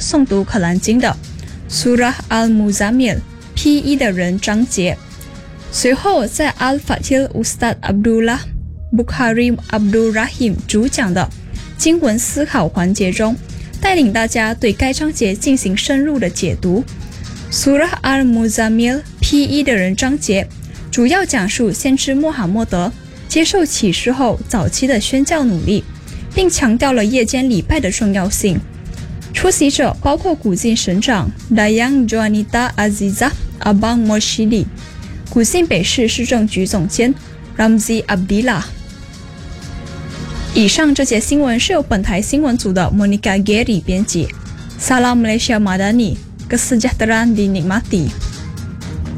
诵读可兰经的 Surah Al-Muzammil 披衣的人章节。随后在 Al-Fatil Ustad Abdullah Bukhari Abdul Rahim 主讲的经文思考环节中，带领大家对该章节进行深入的解读。Surah Al-Muzammil 披衣的人章节主要讲述先知穆罕默德接受启示后早期的宣教努力，并强调了夜间礼拜的重要性。出席者包括古晋省长 Dayang Juanita Aziza Abang Morshidi、 古晋北市市政局总监 Ramzi Abdillah。 以上这节新闻是由本台新闻组的 Monica Gary 编辑。Salam Malaysia Madani, Kesejahteraan dinikmati。